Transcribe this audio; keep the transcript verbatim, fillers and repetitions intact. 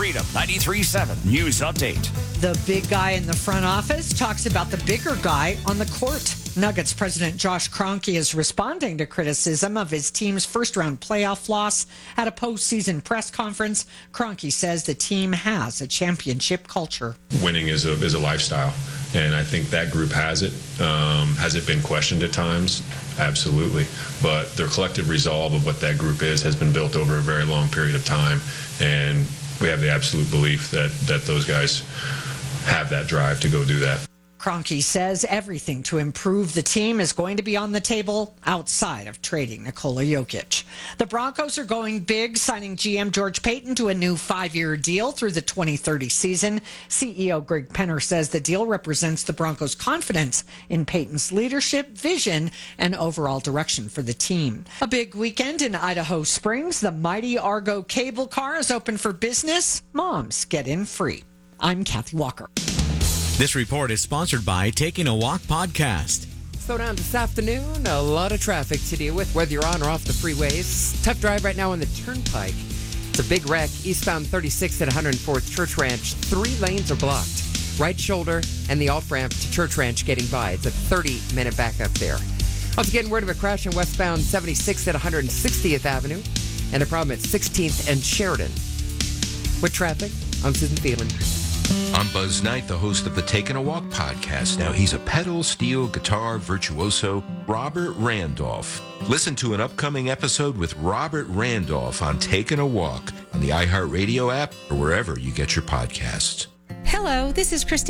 Freedom ninety-three point seven News Update. The big guy in the front office talks about the bigger guy on the court. Nuggets president Josh Kroenke is responding to criticism of his team's first-round playoff loss at a postseason press conference. Kroenke says the team has a championship culture. Winning is a is a lifestyle, and I think that group has it. Um, has it been questioned at times? Absolutely. But their collective resolve of what that group is has been built over a very long period of time, and we have the absolute belief that that those guys have that drive to go do that. Kroenke says everything to improve the team is going to be on the table outside of trading Nikola Jokic. The Broncos are going big, signing G M George Paton to a new five-year deal through the twenty thirty season. C E O Greg Penner says the deal represents the Broncos' confidence in Paton's leadership, vision, and overall direction for the team. A big weekend in Idaho Springs. The mighty Argo cable car is open for business. Moms get in free. I'm Kathy Walker. This report is sponsored by Taking a Walk Podcast. Slow down this afternoon. A lot of traffic to deal with, whether you're on or off the freeways. Tough drive right now on the Turnpike. It's a big wreck. Eastbound thirty-sixth at one hundred fourth Church Ranch. Three lanes are blocked. Right shoulder and the off-ramp to Church Ranch getting by. It's a thirty-minute backup there. Also getting word of a crash in westbound seventy-sixth at one hundred sixtieth Avenue. And a problem at sixteenth and Sheridan. With traffic, I'm Susan Phelan. I'm Buzz Knight, the host of the Taking a Walk podcast. Now, he's a pedal steel guitar virtuoso, Robert Randolph. Listen to an upcoming episode with Robert Randolph on Taking a Walk on the iHeartRadio app or wherever you get your podcasts. Hello, this is Christine.